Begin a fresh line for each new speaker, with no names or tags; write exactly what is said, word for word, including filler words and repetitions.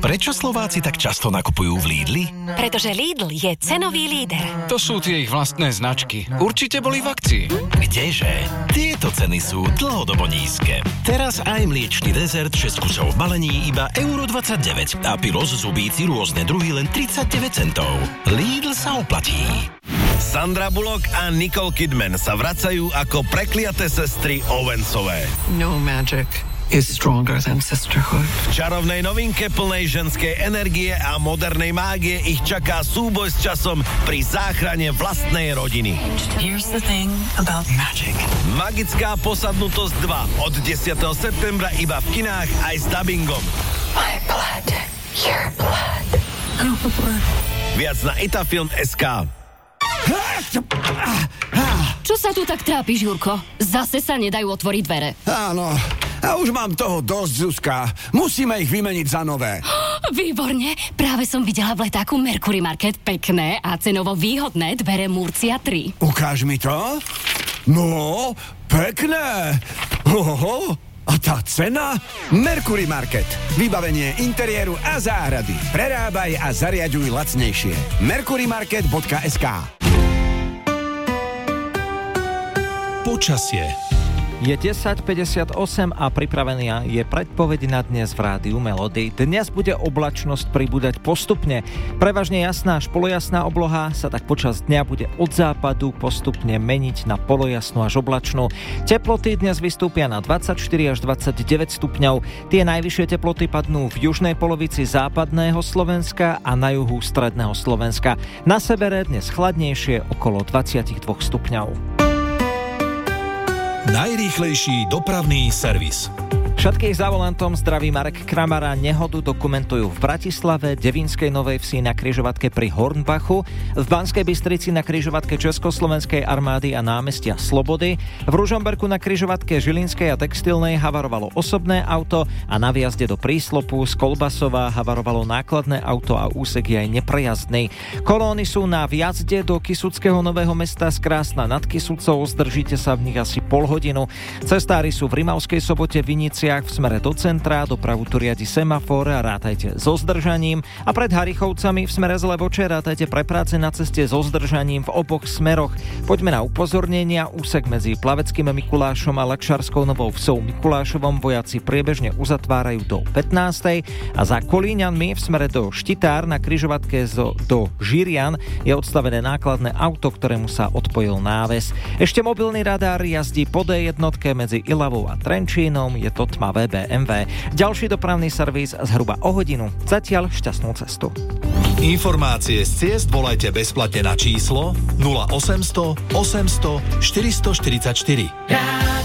Prečo Slováci tak často nakupujú v Lidli?
Pretože Lidl je cenový líder.
To sú tie ich vlastné značky. Určite boli v akcii.
Kdeže? Tieto ceny sú dlhodobo nízke. Teraz aj mliečny dezert šesť kusov v balení iba euro dvadsaťdeväť a pyros zubíci rôzne druhy len tridsaťdeväť centov. Lidl sa oplatí.
Sandra Bullock a Nicole Kidman sa vracajú ako prekliaté sestry Owensové.
No magic is stronger than sisterhood.
V čarovnej novinke plnej ženskej energie a modernej mágie ich čaká súboj s časom pri záchrane vlastnej rodiny.
Here's the thing about magic.
Magická posadnutosť dva od desiateho septembra iba v kinách aj s dabingom.
My blood, your blood.
Viac na itafilm bodka es ká.
Čo sa tu tak trápiš, Jurko? Zase sa nedajú otvoriť dvere.
Áno, a už mám toho dosť, Zuzka. Musíme ich vymeniť za nové.
Výborne, práve som videla v letáku Mercury Market pekné a cenovo výhodné dvere Murcia tri.
Ukáž mi to. No, pekné. Oho, a tá cena? Mercury Market. Vybavenie interiéru a záhrady. Prerábaj a zariaďuj lacnejšie. mercury market bodka es ká.
Počasie.
Je desať päťdesiatosem a pripravená je predpoveď na dnes v rádiu Melody. Dnes bude oblačnosť pribúdať postupne. Prevažne jasná až polojasná obloha sa tak počas dňa bude od západu postupne meniť na polojasnú až oblačnú. Teploty dnes vystúpia na dvadsaťštyri až dvadsaťdeväť stupňov. Tie najvyššie teploty padnú v južnej polovici západného Slovenska a na juhu stredného Slovenska. Na severe dnes chladnejšie okolo dvadsaťdva stupňov.
Najrýchlejší dopravný servis.
Všetkých za volantom zdraví Marek Kramara. Nehodu dokumentujú v Bratislave, Devínskej Novej Vsi na križovatke pri Hornbachu, v Banskej Bystrici na križovatke Československej armády a námestia Slobody, v Ružomberku na križovatke Žilinskej a Textilnej havarovalo osobné auto a na vjazde do Príslopu z Kolbasova havarovalo nákladné auto a úsek je aj neprejazdný. Kolóny sú na vjazde do Kysuckého Nového Mesta z Krásna nad Kysucou, zdržíte sa v nich asi pol hodinu. Cestári sú v Rimavskej Sobote, Vinici v smere do centra, dopravu tu riadi semafor a rátajte so zdržaním a pred Harichovcami v smere z Levoče rátajte pre práce na ceste so zdržaním v oboch smeroch. Poďme na upozornenia. Úsek medzi Plaveckým Mikulášom a Lakšarskou Novou Vsou Mikulášovom vojaci priebežne uzatvárajú do pätnástej a za Kolíňanmi v smere do Štitár na križovatke zo, do Žirian je odstavené nákladné auto, ktorému sa odpojil náves. Ešte mobilný radár jazdí po dé jednotke medzi Ilavou a Trenčínom, je to tmavé bé em vé. Ďalší dopravný servis zhruba o hodinu. Zatiaľ šťastnú cestu.
Informácie z ciest volajte bezplatne na číslo nula osemsto osemsto štyristoštyridsaťštyri.